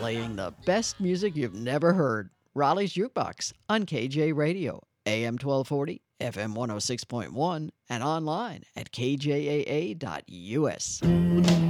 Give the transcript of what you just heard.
playing the best music you've never heard. Raleigh's Jukebox on KJ Radio, AM 1240, FM 106.1, and online at kjaa.us.